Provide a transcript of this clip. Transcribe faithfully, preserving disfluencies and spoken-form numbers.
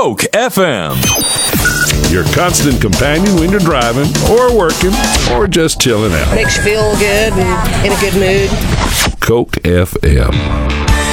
Coke F M. Your constant companion when you're driving or working or just chilling out. Makes you feel good and in a good mood. Coke F M.